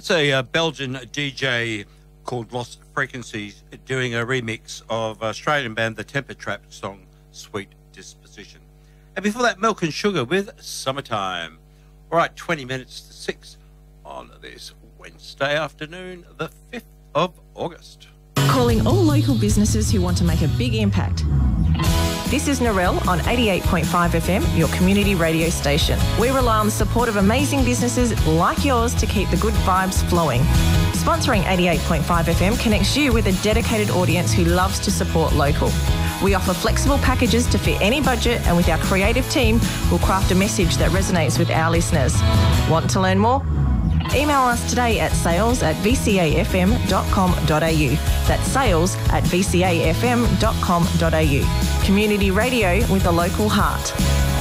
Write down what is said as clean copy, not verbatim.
That's a Belgian DJ called Lost Frequencies doing a remix of Australian band The Temper Trap song Sweet Disposition. And before that, Milk and Sugar with Summertime. All right, 20 minutes to 6 on this Wednesday afternoon, the 5th of August. Calling all local businesses who want to make a big impact. This is Narelle on 88.5 FM, your community radio station. We rely on the support of amazing businesses like yours to keep the good vibes flowing. Sponsoring 88.5 FM connects you with a dedicated audience who loves to support local. We offer flexible packages to fit any budget, and with our creative team, we'll craft a message that resonates with our listeners. Want to learn more? Email us today at sales@vcafm.com.au. That's sales@vcafm.com.au. Community radio with a local heart.